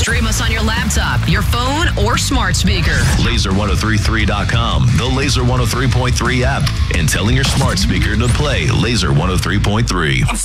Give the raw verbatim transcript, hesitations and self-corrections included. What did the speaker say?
Stream us on your laptop, your phone, or smart speaker. laser ten thirty-three dot com, the Laser one oh three point three app, and telling your smart speaker to play Laser one oh three point three.